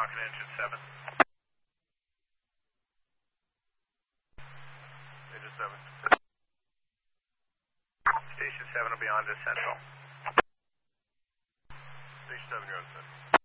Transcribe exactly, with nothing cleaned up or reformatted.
Rocket Engine seven. Engine seven. Station seven will be on to Central. Station seven, you're on Central.